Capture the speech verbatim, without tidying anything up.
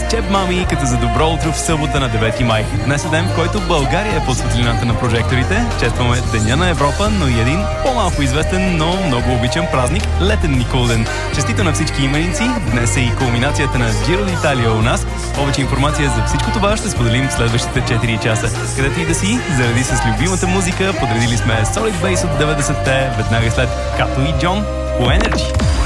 Чеп Мами, като за добро утро в събота на девети май. Днес е ден, в който България е под светлината на прожекторите. Честваме Деня на Европа, но и един по-малко известен, но много обичан празник – Летен Николден. Честито на всички именици. Днес е и кулминацията на Giro d'Italia у нас. Повече информация за всичко това ще споделим в следващите четири часа. Където и да си, заради с любимата музика, подредили сме Solid Bass от деветдесетте, веднага след Като и Джон по Energy.